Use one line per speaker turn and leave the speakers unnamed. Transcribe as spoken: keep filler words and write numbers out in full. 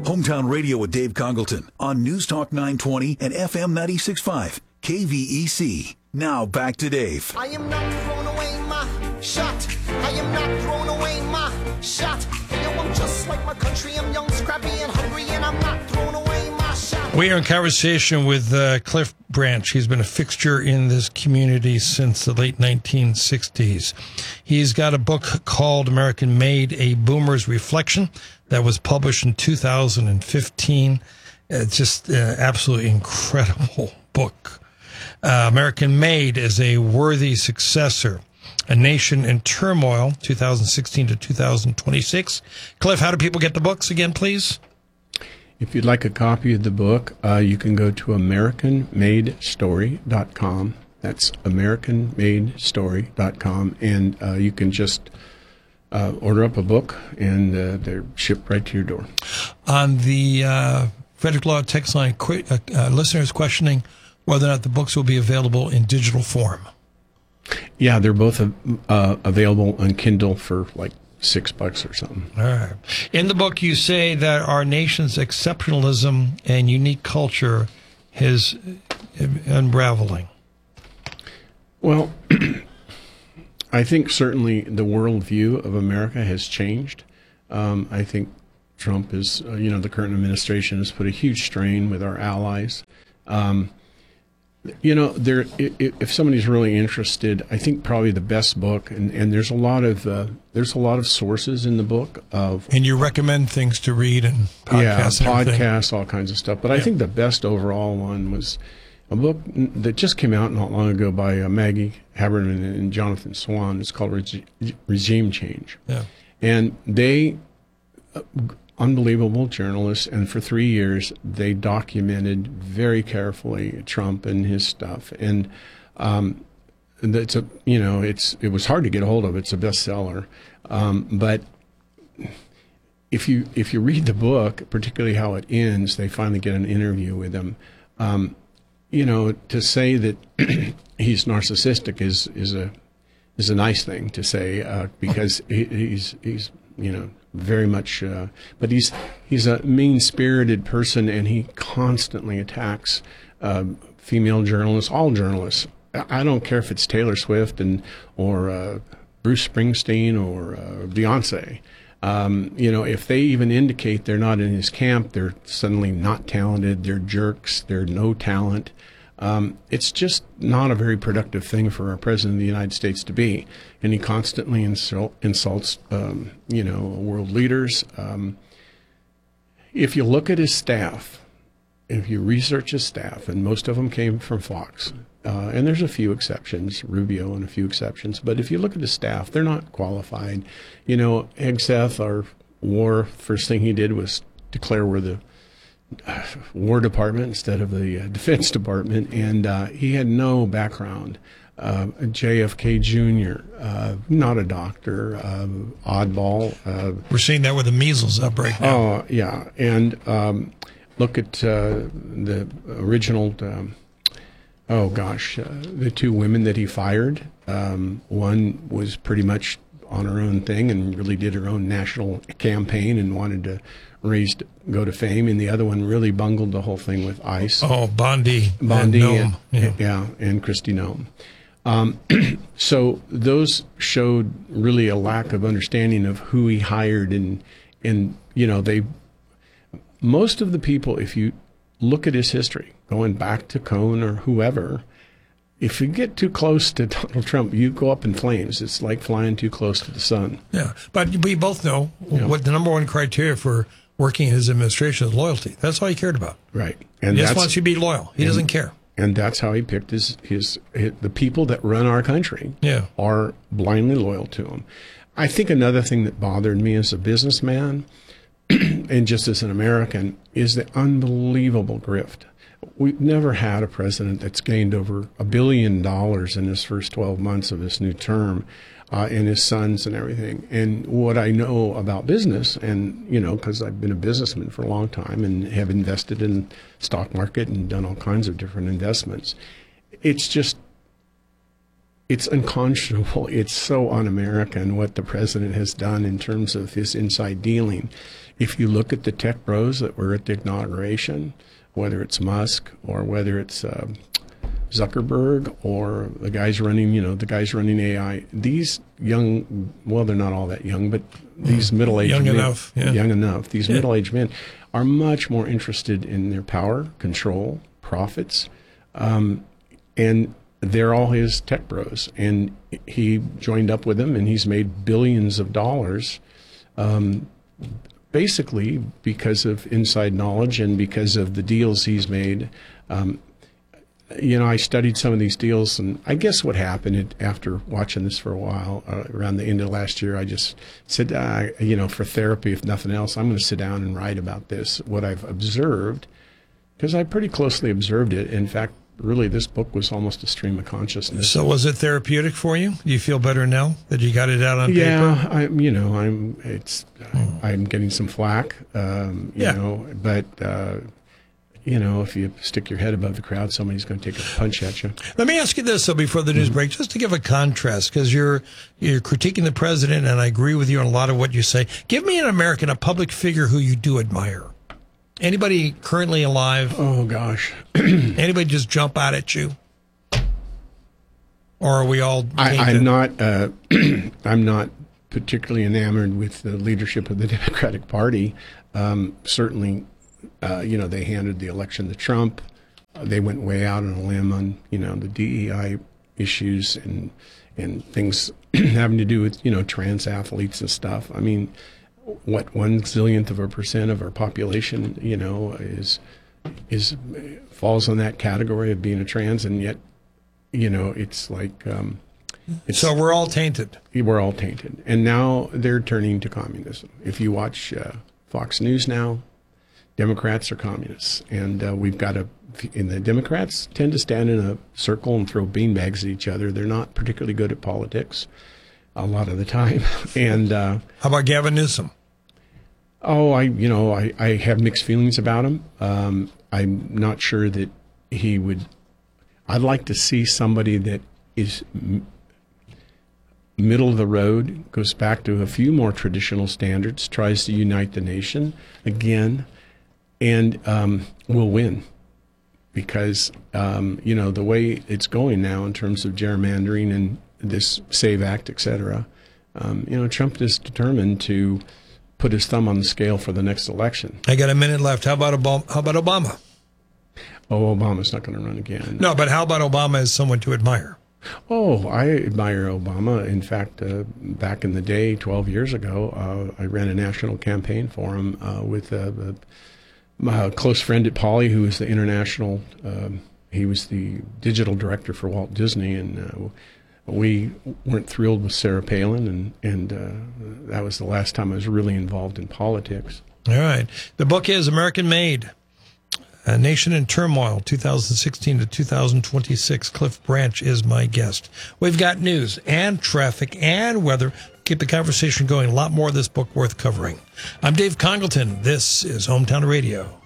Hometown Radio with Dave Congleton on News Talk nine twenty and F M ninety-six point five, K V E C. Now back to Dave.
I am not throwing away my shot. I am not throwing away my shot. You know, I'm just like my country. I'm young, scrappy, and hungry, and I'm not throwing away my shot.
We are in conversation with uh, Cliff Branch. He's been a fixture in this community since the late nineteen sixties. He's got a book called American Made, A Boomer's Reflection, that was published in two thousand fifteen. It's just an absolutely incredible book. Uh, American Made is a worthy successor. A Nation in Turmoil, two thousand sixteen to two thousand twenty-six. Cliff, how do people get the books again, please?
If you'd like a copy of the book, uh, you can go to American Made Story dot com. That's American Made Story dot com, and uh, you can just uh, order up a book, and uh, they're shipped right to your door. On
the uh, Frederick Law text line, qu- uh, uh, listeners questioning whether or not the books will be available in digital form.
Yeah, they're both uh, available on Kindle for like six bucks or something.
All right. In the book, you say that our nation's exceptionalism and unique culture is unraveling.
Well, I think certainly the worldview of America has changed. Um, I think Trump is, uh, you know, the current administration has put a huge strain with our allies. Um, You know, there. If somebody's really interested, I think probably the best book, and, and there's a lot of uh, there's a lot of sources in the book of.
And you recommend things to read and podcasts,
yeah,
and
podcasts, all kinds of stuff. But yeah. I think the best overall one was a book that just came out not long ago by uh, Maggie Haberman and Jonathan Swan. It's called Reg- Regime Change.
Yeah,
and they. Uh, unbelievable journalists, and for three years they documented very carefully Trump and his stuff, and um, it's a you know it's it was hard to get a hold of. It's a bestseller, um, but if you if you read the book, particularly how it ends, they finally get an interview with him. Um, you know, to say that he's narcissistic is is a is a nice thing to say uh, because he, he's he's you know. Very much, uh, but he's he's a mean-spirited person, and he constantly attacks uh, female journalists, all journalists. I don't care if it's Taylor Swift and or uh, Bruce Springsteen or uh, Beyonce. Um, you know, if they even indicate they're not in his camp, they're suddenly not talented. They're jerks. They're no talent. Um, it's just not a very productive thing for our president of the United States to be. And he constantly insult, insults, um, you know, world leaders. Um, if you look at his staff, if you research his staff, and most of them came from Fox, uh, and there's a few exceptions, Rubio and a few exceptions, but if you look at his staff, they're not qualified. You know, Hegseth, our war, first thing he did was declare we're the War Department instead of the uh, Defense Department, and uh, he had no background. Uh, J F K Junior, uh, not a doctor, uh, oddball. Uh,
We're seeing that with the measles outbreak now.
Oh, yeah. And um, look at uh, the original, um, oh gosh, uh, the two women that he fired. Um, one was pretty much on her own thing and really did her own national campaign and wanted to raise go to fame, and the other one really bungled the whole thing with ICE.
Oh, Bondi,
Bondi,
and,
and,
yeah.
yeah, and Kristi Noem. Um, so those showed really a lack of understanding of who he hired, and and you know they most of the people, if you look at his history, going back to Cohn or whoever. If you get too close to Donald Trump, you go up in flames. It's like flying too close to the sun.
Yeah, but we both know
yeah.
what the number one criteria for working in his administration is loyalty. That's all he cared about.
Right.
And he just wants you to be loyal. He
and,
doesn't care.
And that's how he picked his, his, his the people that run our country
yeah.
are blindly loyal to him. I think another thing that bothered me as a businessman and just as an American is the unbelievable grift. We've never had a president that's gained over a billion dollars in his first twelve months of his new term, uh, and his sons and everything. And what I know about business, and, you know, because I've been a businessman for a long time and have invested in stock market and done all kinds of different investments, it's just, it's unconscionable. It's so un-American what the president has done in terms of his inside dealing. if you look at the tech bros that were at the inauguration, whether it's Musk or whether it's uh, Zuckerberg or the guys running, you know, the guys running A I, these young, well, they're not all that young, but these middle-aged
young
men,
enough, yeah.
young enough, these
Yeah.
middle-aged men are much more interested in their power, control, profits, um, and they're all his tech bros. And he joined up with them, and he's made billions of dollars, um, basically because of inside knowledge and because of the deals he's made. Um, you know, I studied some of these deals, and I guess what happened it, after watching this for a while, uh, around the end of last year, I just said, uh, you know, for therapy, if nothing else, I'm going to sit down and write about this, what I've observed, because I pretty closely observed it. In fact, really, this book was almost a stream of consciousness.
So was it therapeutic for you? Do you feel better now that you got it out on
yeah,
paper?
I, you know, I'm. It's. Hmm. I'm getting some flack. Um, you
Yeah.
know, but uh, you know, if you stick your head above the crowd, somebody's going to take a punch at you.
Let me ask you this, though, before the news break, just to give a contrast, because you're you're critiquing the president, and I agree with you on a lot of what you say. Give me an American, a public figure who you do admire. Anybody currently alive?
Oh gosh,
Anybody just jump out at you? Or are we all?
I,
tainted?
I'm not. Uh, I'm not particularly enamored with the leadership of the Democratic Party. Um, certainly, uh, you know, they handed the election to Trump. Uh, they went way out on a limb on, you know, the D E I issues and and things having to do with, you know, trans athletes and stuff. I mean, what one zillionth of a percent of our population, you know, is is falls on that category of being a trans, and yet, you know, it's like um, it's,
So we're all tainted.
we're all tainted, and now they're turning to communism. If you watch uh, Fox News now, Democrats are communists, and uh, we've got a. And the Democrats tend to stand in a circle and throw beanbags at each other. They're not particularly good at politics a lot of the time. And uh,
How about Gavin Newsom?
oh, I you know I, I have mixed feelings about him. Um, I'm not sure that he would. I'd like to see somebody that is m- middle of the road, goes back to a few more traditional standards, tries to unite the nation again, and um, will win. Because, um, you know, the way it's going now in terms of gerrymandering and this SAVE Act, et cetera, um, you know, Trump is determined to put his thumb on the scale for the next election.
I got a minute left. How about Obama? How about Obama?
Oh, Obama's not going to run again.
No, but how about Obama as someone to admire?
Oh, I admire Obama. In fact, uh, back in the day, twelve years ago, uh, I ran a national campaign for him uh, with uh, a my close friend at Poly, who was the international, um, he was the digital director for Walt Disney, and uh, we weren't thrilled with Sarah Palin, and, and uh, that was the last time I was really involved in politics.
All right. The book is American Made, A Nation in Turmoil, two thousand sixteen to two thousand twenty-six. Cliff Branch is my guest. We've got news and traffic and weather. Keep the conversation going. A lot more of this book worth covering. I'm Dave Congleton. This is Hometown Radio.